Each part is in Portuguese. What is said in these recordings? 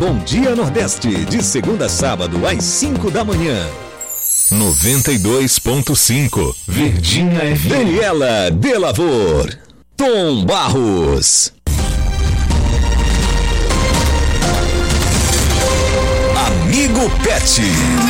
Bom Dia Nordeste, de segunda a sábado, às 5 da manhã. 92.5, Verdinha FM. Daniela de Lavor, Tom Barros. Amigo Pet.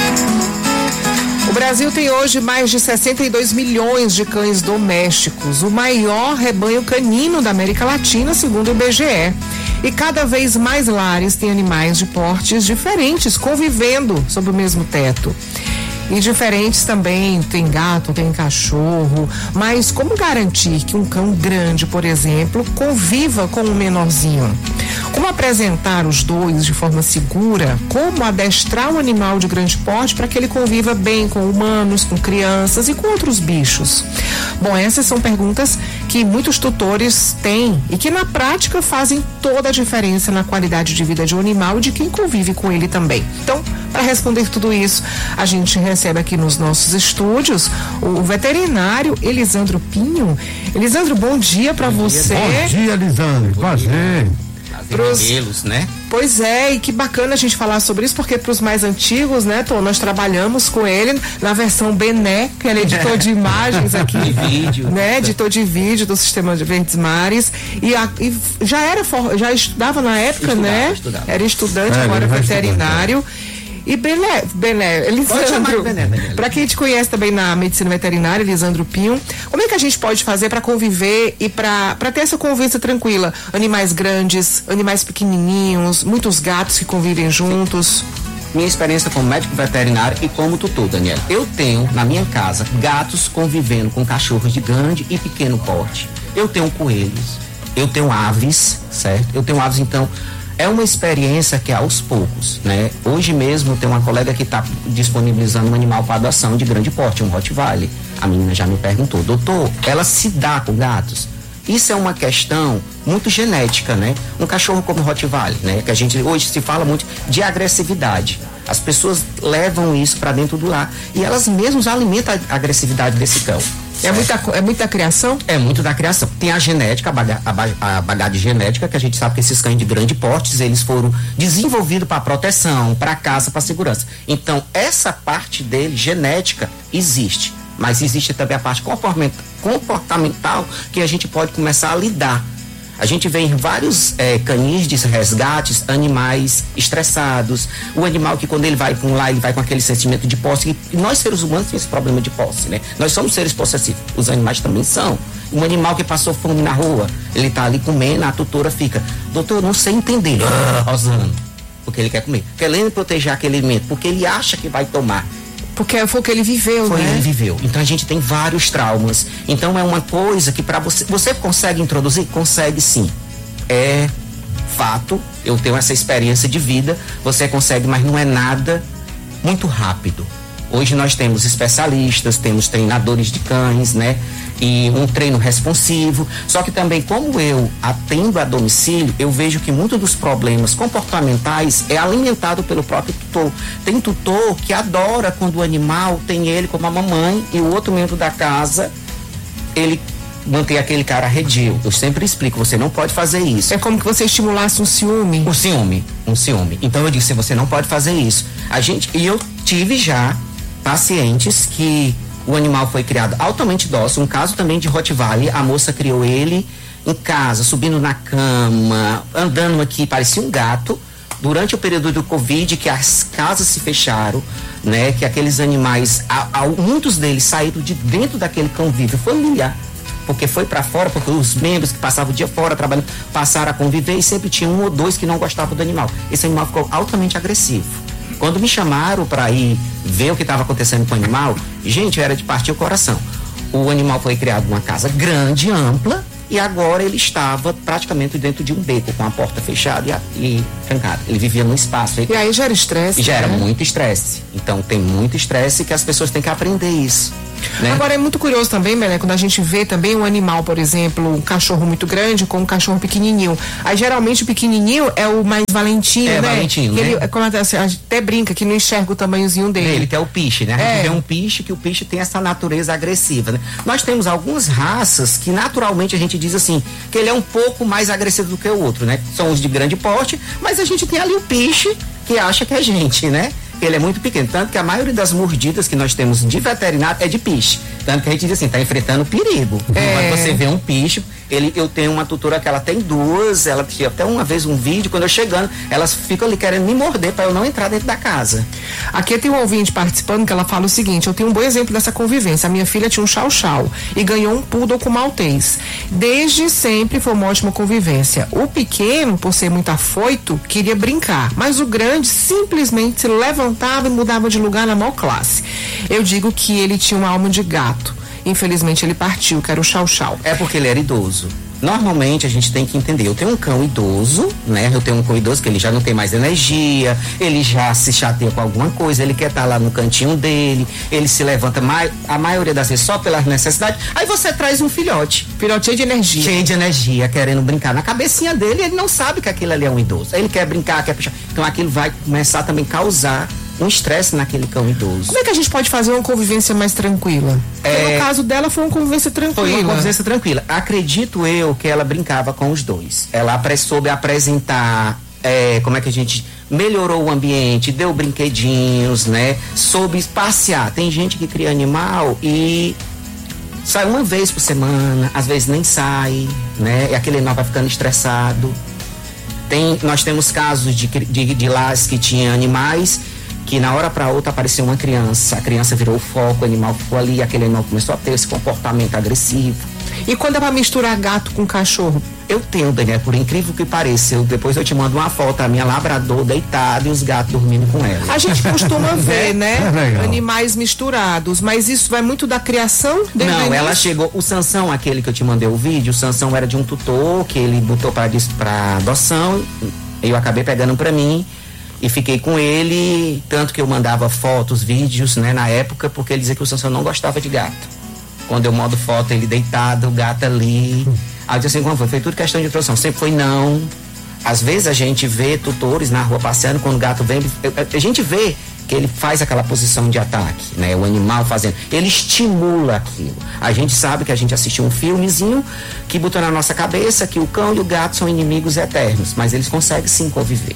O Brasil tem hoje mais de 62 milhões de cães domésticos, o maior rebanho canino da América Latina, segundo o IBGE. E cada vez mais lares têm animais de portes diferentes convivendo sob o mesmo teto. E diferentes também, tem gato, tem cachorro, mas como garantir que um cão grande, por exemplo, conviva com um menorzinho? Como apresentar os dois de forma segura? Como adestrar um animal de grande porte para que ele conviva bem com humanos, com crianças e com outros bichos? Bom, essas são perguntas que muitos tutores têm e que na prática fazem toda a diferença na qualidade de vida de um animal e de quem convive com ele também. Então, para responder tudo isso, a gente recebe aqui nos nossos estúdios o veterinário Elisandro Pinho. Elisandro, bom dia para você. Bom dia, Elisandro. Prazer. Modelos, né? Pois é, e que bacana a gente falar sobre isso, porque para os mais antigos, né, Tom, nós trabalhamos com ele na versão Bené, que ele é editor de imagens aqui, de vídeo, né, editor de vídeo do Sistema de Verdes Mares, e já estudava na época, estudava. Era estudante, agora veterinário. E Bené, Elisandro, para quem te conhece também na medicina veterinária, Elisandro Pinho, como é que a gente pode fazer para conviver e para ter essa convivência tranquila? Animais grandes, animais pequenininhos, muitos gatos que convivem juntos. Minha experiência como médico veterinário e como tutor, Daniel. Eu tenho na minha casa gatos convivendo com cachorros de grande e pequeno porte. Eu tenho coelhos, eu tenho aves, certo? Eu tenho aves, então é uma experiência que é aos poucos, né? Hoje mesmo tem uma colega que está disponibilizando um animal para adoção de grande porte, um Rottweiler. A menina já me perguntou, doutor, ela se dá com gatos? Isso é uma questão muito genética, né? Um cachorro como o Rottweiler, né? Que a gente hoje se fala muito de agressividade. As pessoas levam isso para dentro do lar e elas mesmas alimentam a agressividade desse cão. É muita criação? É muito da criação. Tem a genética, a bagagem genética, que a gente sabe que esses cães de grande porte, eles foram desenvolvidos para proteção, para caça, para segurança. Então, essa parte dele, genética, existe. Mas existe também a parte comportamental que a gente pode começar a lidar. A gente vê em vários canis de resgates, animais estressados, o animal que quando ele vai com lá, ele vai com aquele sentimento de posse, e nós seres humanos temos esse problema de posse, né? Nós somos seres possessivos, os animais também são. Um animal que passou fome na rua, ele tá ali comendo, a tutora fica, doutor, eu não sei entender, rosando, porque ele quer comer, querendo proteger aquele alimento, porque ele acha que vai tomar. Porque foi o que ele viveu, foi, né? Ele viveu. Então a gente tem vários traumas. Então é uma coisa que para você consegue introduzir? Consegue sim. É fato, eu tenho essa experiência de vida, você consegue, mas não é nada muito rápido. Hoje nós temos especialistas, temos treinadores de cães, né? E um treino responsivo. Só que também, como eu atendo a domicílio, eu vejo que muitos dos problemas comportamentais é alimentado pelo próprio tutor. Tem tutor que adora quando o animal tem ele como a mamãe e o outro membro da casa, ele mantém aquele cara arredio. Eu sempre explico, você não pode fazer isso. É como que você estimulasse um ciúme. Um ciúme. Então eu disse, você não pode fazer isso. E eu tive já pacientes que o animal foi criado altamente dócil, um caso também de Rottweiler, a moça criou ele em casa, subindo na cama, andando aqui, parecia um gato. Durante o período do Covid, que as casas se fecharam, né, que aqueles animais, muitos deles saíram de dentro daquele convívio familiar, porque foi para fora, porque os membros que passavam o dia fora trabalhando, passaram a conviver e sempre tinha um ou dois que não gostavam do animal. Esse animal ficou altamente agressivo. Quando me chamaram para ir ver o que estava acontecendo com o animal, gente, era de partir o coração. O animal foi criado numa casa grande, ampla, e agora ele estava praticamente dentro de um beco, com a porta fechada e trancada. Ele vivia num espaço. E aí gera estresse. Gera muito estresse. Então tem muito estresse que as pessoas têm que aprender isso. Né? Agora é muito curioso também, Bené, quando a gente vê também um animal, por exemplo, um cachorro muito grande com um cachorro pequenininho. Aí geralmente o pequenininho é o mais valentinho, né? Valentinho, né? Ele, como a gente até brinca que não enxerga o tamanhozinho dele. Ele que é o piche, né? A gente vê um piche, que o piche tem essa natureza agressiva, né? Nós temos algumas raças que naturalmente a gente diz assim, que ele é um pouco mais agressivo do que o outro, né? São os de grande porte, mas a gente tem ali o piche que acha que é gente, né? Ele é muito pequeno, tanto que a maioria das mordidas que nós temos de veterinário é de piche. Tanto que a gente diz assim, tá enfrentando perigo. Quando você vê um piche, eu tenho uma tutora que ela tem duas, ela tinha até uma vez um vídeo, quando eu chegando, elas ficam ali querendo me morder para eu não entrar dentro da casa. Aqui tem um ouvinte participando que ela fala o seguinte, eu tenho um bom exemplo dessa convivência, a minha filha tinha um chau-chau e ganhou um poodle com maltês. Desde sempre foi uma ótima convivência. O pequeno, por ser muito afoito, queria brincar, mas o grande simplesmente se levantava e mudava de lugar na maior classe. Eu digo que ele tinha uma alma de gato. Infelizmente ele partiu, que era o chau-chau. É porque ele era idoso. Normalmente a gente tem que entender, eu tenho um cão idoso, né? Eu tenho um cão idoso que ele já não tem mais energia, ele já se chateia com alguma coisa, ele quer estar lá no cantinho dele, ele se levanta a maioria das vezes só pelas necessidades. Aí você traz um filhote. Filhote cheio de energia. Cheio de energia, querendo brincar. Na cabecinha dele, ele não sabe que aquilo ali é um idoso. Ele quer brincar, quer puxar. Então aquilo vai começar também a causar um estresse naquele cão idoso. Como é que a gente pode fazer uma convivência mais tranquila? Porque no caso dela foi uma convivência tranquila. Foi uma convivência tranquila. Acredito eu que ela brincava com os dois. Ela soube apresentar, como é que a gente melhorou o ambiente, deu brinquedinhos, né? Soube passear. Tem gente que cria animal e sai uma vez por semana, às vezes nem sai, né? E aquele animal vai ficando estressado. Nós temos casos de lares que tinha animais que na hora para outra apareceu uma criança, a criança virou o foco, o animal ficou ali, aquele animal começou a ter esse comportamento agressivo. E quando é pra misturar gato com cachorro? Eu tenho, Daniel, por incrível que pareça, depois eu te mando uma foto, a minha labrador deitada e os gatos dormindo com ela. A gente costuma ver, né? Animais misturados, mas isso vai muito da criação? Não, ela chegou, o Sansão, aquele que eu te mandei o vídeo, o Sansão era de um tutor que ele botou pra adoção, eu acabei pegando pra mim e fiquei com ele, tanto que eu mandava fotos, vídeos, né, na época, porque ele dizia que o Sansão não gostava de gato. Quando eu mando foto, ele deitado, o gato ali. Aí eu disse assim, como foi? Foi tudo questão de introdução. Sempre foi não. Às vezes a gente vê tutores na rua passeando, quando o gato vem, a gente vê que ele faz aquela posição de ataque, né? O animal fazendo, ele estimula aquilo. A gente sabe que a gente assistiu um filmezinho que botou na nossa cabeça que o cão e o gato são inimigos eternos, mas eles conseguem sim conviver.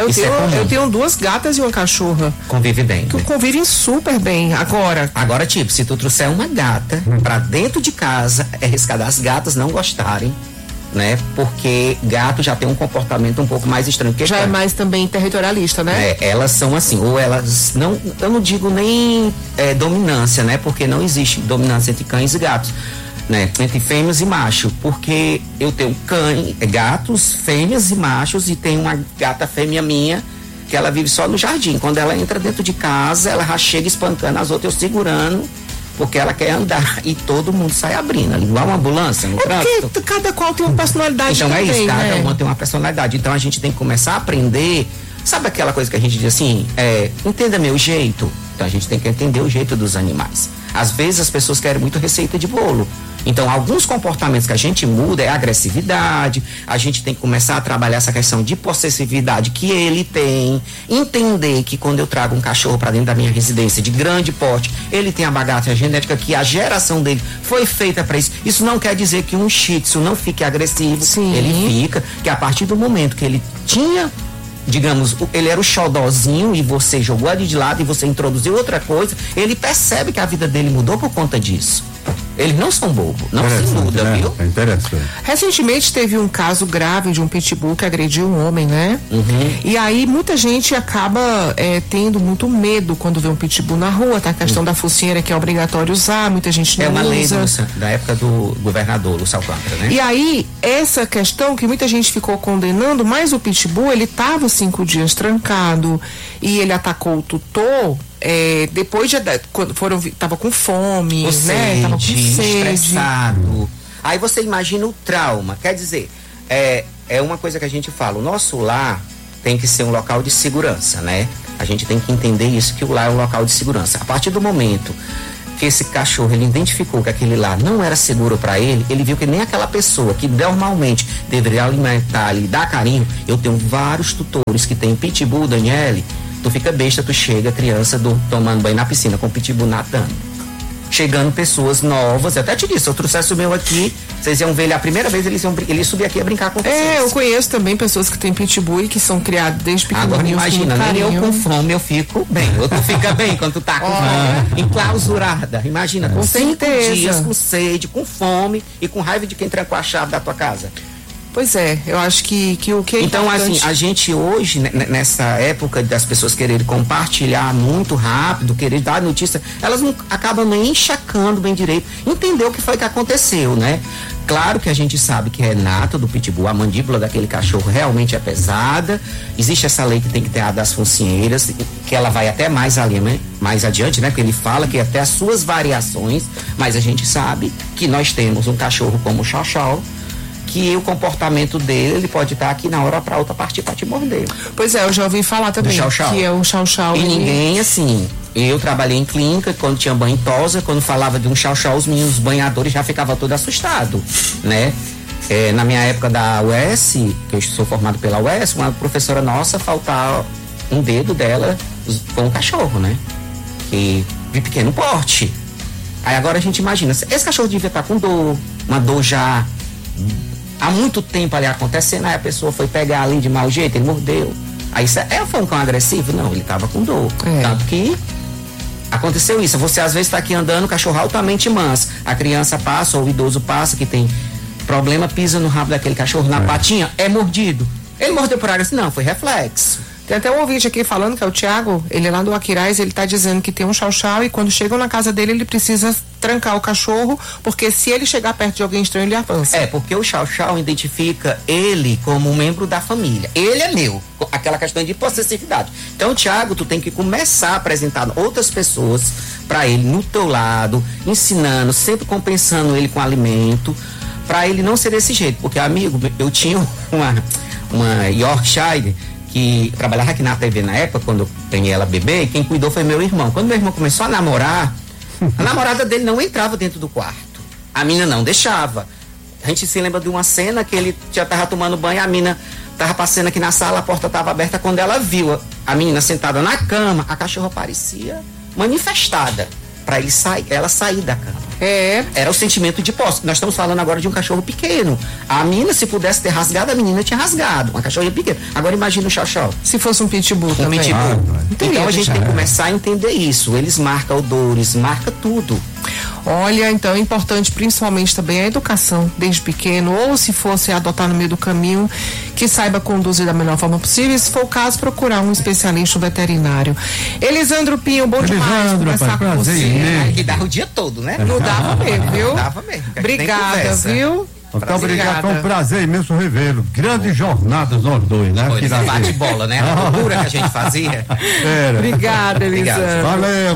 Eu tenho duas gatas e uma cachorra. Convive bem. Que convivem super bem. Agora, tipo, se tu trouxer uma gata pra dentro de casa, é arriscado as gatas não gostarem, né? Porque gato já tem um comportamento um pouco mais estranho. Já é mais também territorialista, né? Elas são assim, ou elas não, eu não digo nem dominância, né? Porque não existe dominância entre cães e gatos, né? Entre fêmeas e macho, porque eu tenho gatos, fêmeas e machos, e tem uma gata fêmea minha que ela vive só no jardim. Quando ela entra dentro de casa, ela já chega espancando as outras, eu segurando, porque ela quer andar e todo mundo sai abrindo, igual uma ambulância no trânsito. Porque cada qual tem uma personalidade. Então também, é isso, cada né? uma tem uma personalidade. Então a gente tem que começar a aprender. Sabe aquela coisa que a gente diz assim, entenda meu jeito? Então a gente tem que entender o jeito dos animais. Às vezes as pessoas querem muito receita de bolo. Então, alguns comportamentos que a gente muda é a agressividade, a gente tem que começar a trabalhar essa questão de possessividade que ele tem, entender que quando eu trago um cachorro para dentro da minha residência de grande porte, ele tem a bagagem genética que a geração dele foi feita para isso. Isso não quer dizer que um shih tzu não fique agressivo. Sim. Ele fica, que a partir do momento que ele tinha, digamos, ele era o xodózinho e você jogou ali de lado e você introduziu outra coisa, ele percebe que a vida dele mudou por conta disso. Eles não são bobos, não se muda, viu? É interessante. Recentemente teve um caso grave de um pitbull que agrediu um homem, né? E aí muita gente acaba tendo muito medo quando vê um pitbull na rua, tá? A questão da focinheira que é obrigatório usar, muita gente não usa. É uma lei da época do governador, Lúcio Alcântara, né? E aí, essa questão que muita gente ficou condenando, mas o pitbull, ele tava 5 dias trancado e ele atacou o tutor. Depois quando tava com fome, né? Tava com sede, estressado. Aí você imagina o trauma. Quer dizer, é uma coisa que a gente fala, o nosso lar tem que ser um local de segurança, né? A gente tem que entender isso, que o lar é um local de segurança. A partir do momento que esse cachorro, ele identificou que aquele lar não era seguro para ele, ele viu que nem aquela pessoa que normalmente deveria alimentar e dar carinho. Eu tenho vários tutores que tem pitbull, Daniele. Tu fica besta, tu chega, criança tomando banho na piscina com o pitbull nadando. chegando pessoas novas. Eu até te disse, se eu trouxesse o meu aqui, vocês iam ver ele a primeira vez, ele ia subir aqui a brincar com vocês. Eu conheço também pessoas que têm pitbull e que são criados desde pequenininhos. Agora imagina, nem eu com fome eu fico bem. Ou tu fica bem quando tu tá com fome, enclausurada. Imagina, com 5 dias, com sede, com fome e com raiva de quem trancou a chave da tua casa. Pois é, eu acho que o que é então, importante... assim, a gente hoje, nessa época das pessoas quererem compartilhar muito rápido, querer dar notícia, elas não acabam nem enxacando bem direito, entender o que foi que aconteceu, né? Claro que a gente sabe que é nato do pitbull, a mandíbula daquele cachorro realmente é pesada, existe essa lei que tem que ter a das focinheiras, que ela vai até mais ali, né? Mais adiante, né? Porque ele fala que até as suas variações, mas a gente sabe que nós temos um cachorro como o Chow Chow, que o comportamento dele, ele pode estar aqui na hora pra outra partir pra te morder. Pois é, eu já ouvi falar também Chow Chow. que é o Chow Chow. E ninguém, assim, eu trabalhei em clínica, quando tinha banho tosa, quando falava de um Chow Chow, os meninos banhadores já ficavam todos assustados, né? Na minha época da UES, que eu sou formado pela UES, uma professora nossa, faltar um dedo dela com um cachorro, né? Que de pequeno porte. Aí agora a gente imagina, esse cachorro devia estar com dor, uma dor já há muito tempo ali acontecendo, aí a pessoa foi pegar ali de mau jeito, ele mordeu. Aí foi um cão agressivo? Não, ele tava com dor. Tanto que aconteceu isso. Você às vezes tá aqui andando, o cachorro altamente manso. A criança passa, ou o idoso passa, que tem problema, pisa no rabo daquele cachorro, na patinha, é mordido. Ele mordeu por área assim? Não, foi reflexo. Tem até um ouvinte aqui falando, que é o Thiago, ele é lá do Aquiraz, ele tá dizendo que tem um Chow Chow e quando chegam na casa dele, ele precisa trancar o cachorro, porque se ele chegar perto de alguém estranho, ele avança. Porque o Chow Chow identifica ele como um membro da família. Ele é meu. Aquela questão de possessividade. Então, Thiago, tu tem que começar a apresentar outras pessoas para ele no teu lado, ensinando, sempre compensando ele com alimento, para ele não ser desse jeito. Porque, amigo, eu tinha uma Yorkshire que trabalhava aqui na TV na época, quando eu ganhei ela bebê, e quem cuidou foi meu irmão. Quando meu irmão começou a namorar, a namorada dele não entrava dentro do quarto. A mina não deixava. A gente se lembra de uma cena que ele já tava tomando banho, a mina tava passando aqui na sala, a porta tava aberta, quando ela viu a menina sentada na cama, a cachorra parecia manifestada para ela sair da cama. Era o sentimento de posse. Nós estamos falando agora de um cachorro pequeno. A mina, se pudesse ter rasgado, a menina tinha rasgado. Uma cachorrinha pequena. Agora imagina o Chow Chow. Se fosse um pitbull também. Então a gente tem que começar a entender isso. Eles marcam odores, marca tudo. Olha, então é importante principalmente também a educação desde pequeno, ou se fosse adotar no meio do caminho, que saiba conduzir da melhor forma possível, e se for o caso, procurar um especialista, um veterinário. Elisandro Pinho, bom demais conversar com você. Que dava o dia todo, né? Não dava mesmo, viu? Não dava mesmo. Obrigada, viu? Muito obrigado, foi um prazer imenso revê-lo. Grandes jornadas nós dois, né? Pois é, bate-bola, né? A loucura que a gente fazia. Obrigada, Elisandro. Valeu.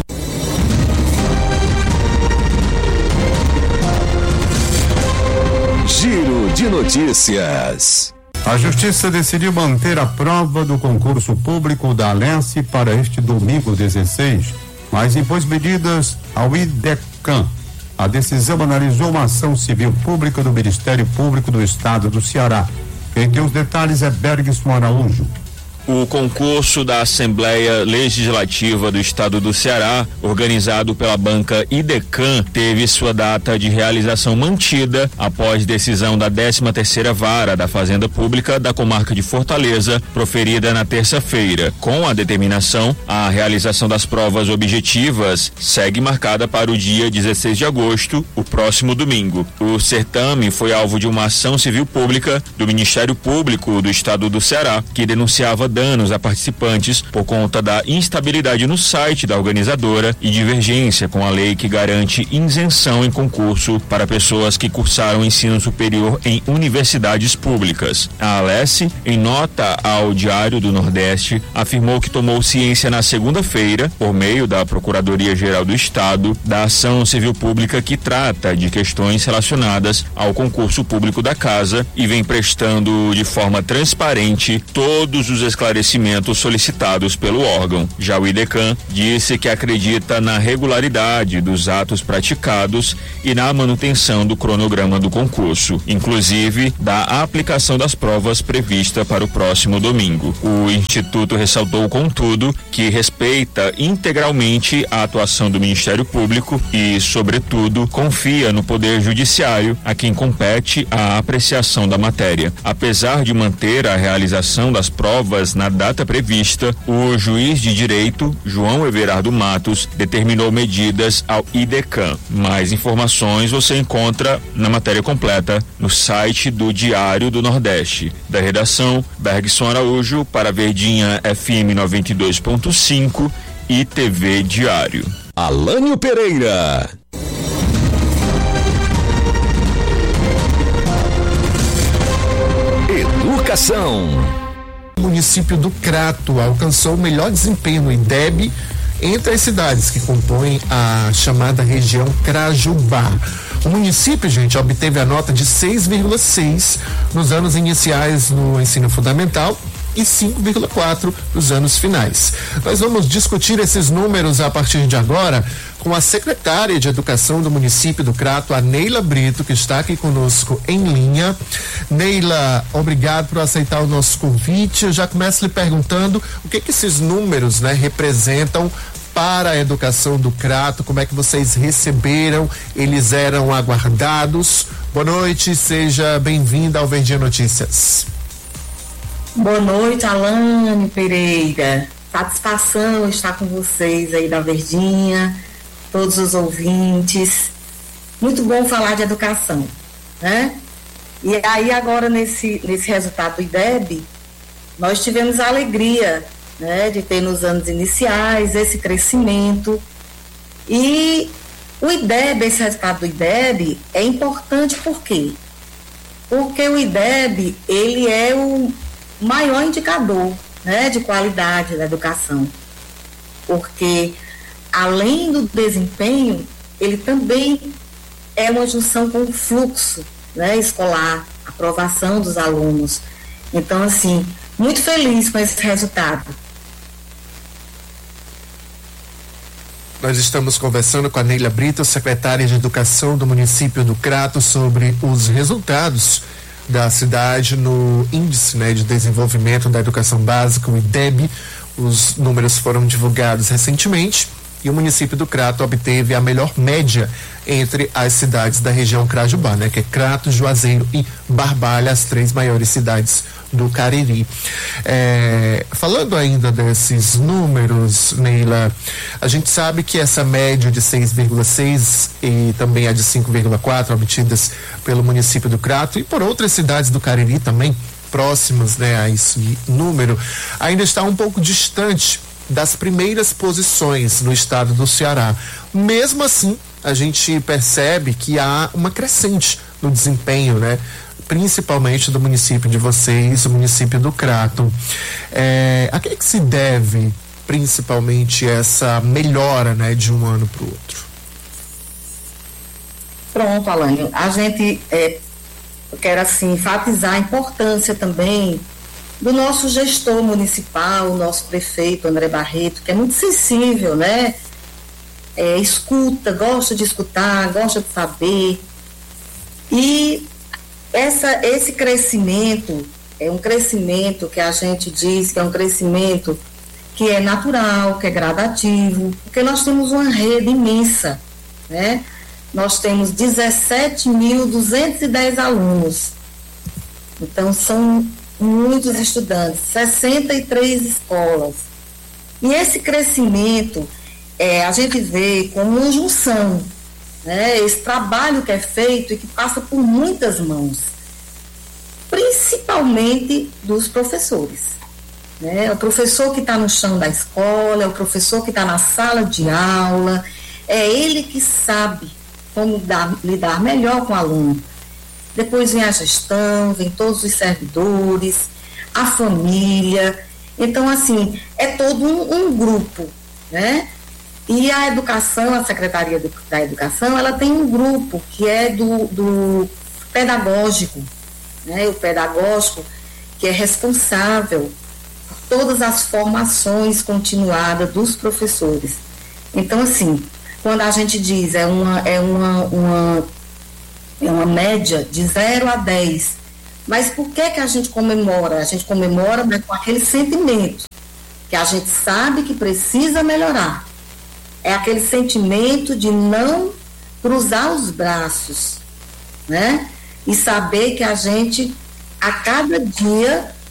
Giro de notícias. A Justiça decidiu manter a prova do concurso público da Alense para este domingo 16, mas impôs medidas ao IDECAN. A decisão analisou uma ação civil pública do Ministério Público do Estado do Ceará. Quem tem os detalhes é Bergson Araújo. O concurso da Assembleia Legislativa do Estado do Ceará, organizado pela banca IDECAN, teve sua data de realização mantida após decisão da 13ª Vara da Fazenda Pública da Comarca de Fortaleza, proferida na terça-feira. Com a determinação, a realização das provas objetivas segue marcada para o dia 16 de agosto, o próximo domingo. O certame foi alvo de uma ação civil pública do Ministério Público do Estado do Ceará, que denunciava danos a participantes por conta da instabilidade no site da organizadora e divergência com a lei que garante isenção em concurso para pessoas que cursaram ensino superior em universidades públicas. A Alesse, em nota ao Diário do Nordeste, afirmou que tomou ciência na segunda-feira, por meio da Procuradoria-Geral do Estado, da ação civil pública que trata de questões relacionadas ao concurso público da casa e vem prestando de forma transparente todos os esclarecimentos esclarecimentos solicitados pelo órgão. Já o IDECAN disse que acredita na regularidade dos atos praticados e na manutenção do cronograma do concurso, inclusive da aplicação das provas prevista para o próximo domingo. O Instituto ressaltou, contudo, que respeita integralmente a atuação do Ministério Público e, sobretudo, confia no Poder Judiciário, a quem compete a apreciação da matéria. Apesar de manter a realização das provas na data prevista, o juiz de direito, João Everardo Matos, determinou medidas ao IDECAN. Mais informações você encontra na matéria completa no site do Diário do Nordeste. Da redação, Bergson Araújo para Verdinha FM 92.5 e TV Diário. Alânio Pereira. Educação. O município do Crato alcançou o melhor desempenho no IDEB entre as cidades que compõem a chamada região Crajubá. O município, gente, obteve a nota de 6,6 nos anos iniciais no ensino fundamental e 5,4 nos anos finais. Nós vamos discutir esses números a partir de agora com a secretária de Educação do município do Crato, a Neila Brito, que está aqui conosco em linha. Neila, obrigado por aceitar o nosso convite. Eu já começo lhe perguntando o que esses números, né, representam para a educação do Crato, como é que vocês receberam, eles eram aguardados. Boa noite, seja bem-vinda ao Verdinha Notícias. Boa noite, Alane Pereira. Satisfação estar com vocês aí da Verdinha, todos os ouvintes. Muito bom falar de educação, né? E aí agora nesse resultado do IDEB, nós tivemos a alegria, né, de ter nos anos iniciais esse crescimento. E o IDEB, esse resultado do IDEB é importante por quê? Porque o IDEB, ele é o maior indicador, né, de qualidade da educação, porque além do desempenho, ele também é uma junção com o fluxo, né, escolar, aprovação dos alunos. Então, assim, muito feliz com esse resultado. Nós estamos conversando com a Neila Brito, secretária de Educação do município do Crato, sobre os resultados da cidade no Índice, né, de Desenvolvimento da Educação Básica, o IDEB. Os números foram divulgados recentemente e o município do Crato obteve a melhor média entre as cidades da região Crajubá, né, que é Crato, Juazeiro e Barbalha, as 3 maiores cidades do Cariri. Falando ainda desses números, Neila, a gente sabe que essa média de 6,6 e também a de 5,4 obtidas pelo município do Crato e por outras cidades do Cariri também próximas, né, a esse número, ainda está um pouco distante das primeiras posições no estado do Ceará. Mesmo assim, a gente percebe que há uma crescente no desempenho, né, principalmente do município de vocês, o município do Crato. A que se deve principalmente essa melhora, né, de um ano para o outro? Pronto, Alane, a gente quer assim enfatizar a importância também do nosso gestor municipal, o nosso prefeito André Barreto, que é muito sensível, né? Escuta, gosta de escutar, gosta de saber. E esse crescimento é um crescimento que a gente diz que é um crescimento que é natural, que é gradativo, porque nós temos uma rede imensa, né? Nós temos 17.210 alunos. Então, são muitos estudantes, 63 escolas. E esse crescimento, a gente vê como uma junção, né? Esse trabalho que é feito e que passa por muitas mãos, principalmente dos professores, né? O professor que está no chão da escola, é o professor que está na sala de aula, é ele que sabe como lidar melhor com o aluno. Depois vem a gestão, vem todos os servidores, a família. Então, assim, é todo um grupo, né? E a educação, a Secretaria da Educação, ela tem um grupo que é do pedagógico, né? O pedagógico que é responsável por todas as formações continuadas dos professores. Então, assim, quando a gente diz é uma média de 0 a 10, mas por que a gente comemora? A gente comemora, mas com aquele sentimento que a gente sabe que precisa melhorar. É aquele sentimento de não cruzar os braços, né? E saber que a gente, a cada dia,